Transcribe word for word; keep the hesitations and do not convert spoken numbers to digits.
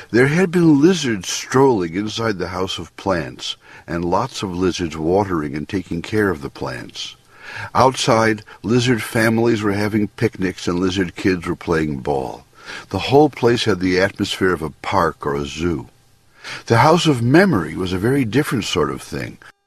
There had been lizards strolling inside the House of Plants, and lots of lizards watering and taking care of the plants. Outside, lizard families were having picnics and lizard kids were playing ball. The whole place had the atmosphere of a park or a zoo. The House of Memory was a very different sort of thing.